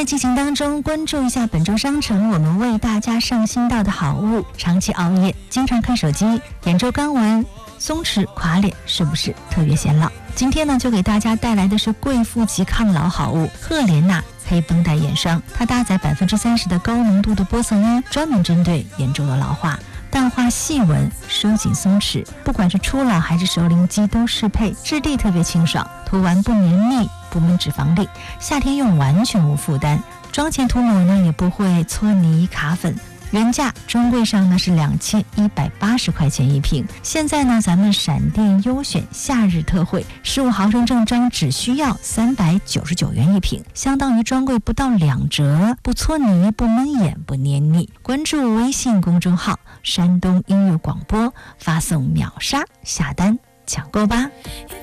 进行当中，关注一下本周商城我们为大家上新到的好物。长期熬夜，经常看手机，眼周干纹、松弛、垮脸，是不是特别显老？今天呢，就给大家带来的是贵妇级抗老好物赫莲娜黑绷带眼霜，它搭载30%的高浓度的玻色因，专门针对眼周的老化。淡化细纹，收紧松弛，不管是初老还是熟龄肌都适配，质地特别清爽，涂完不黏腻，不闷脂肪粒，夏天用完全无负担，妆前涂抹呢也不会搓泥卡粉。原价专柜上呢是2180块钱一瓶，现在呢咱们闪电优选夏日特惠，15毫升正装只需要399元一瓶，相当于专柜不到2折，不搓泥，不闷眼，不黏腻。关注微信公众号山东音乐广播，发送秒杀下单抢购吧。